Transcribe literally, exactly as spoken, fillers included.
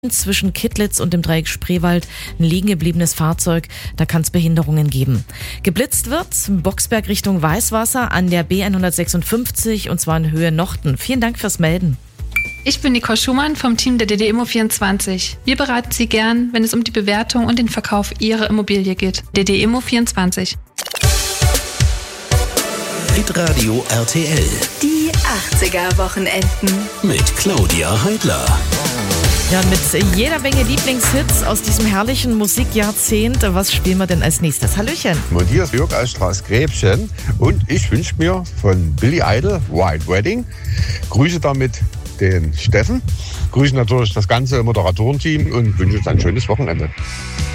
Zwischen Kittlitz und dem Dreieck Spreewald ein liegen gebliebenes Fahrzeug, da kann es Behinderungen geben. Geblitzt wird Boxberg Richtung Weißwasser an der B hundertsechsundfünfzig und zwar in Höhe Nochten. Vielen Dank fürs Melden. Ich bin Nicole Schumann vom Team der D D Immo vierundzwanzig. Wir beraten Sie gern, wenn es um die Bewertung und den Verkauf Ihrer Immobilie geht. D D Immo vierundzwanzig. Hitradio R T L. Die achtziger-Wochenenden. Mit Claudia Heidler. Ja, mit jeder Menge Lieblingshits aus diesem herrlichen Musikjahrzehnt. Was spielen wir denn als nächstes? Hallöchen. Matthias Jörg aus Straßgräbchen und ich wünsche mir von Billy Idol White Wedding. Grüße damit den Steffen, grüße natürlich das ganze Moderatorenteam und wünsche uns ein schönes Wochenende.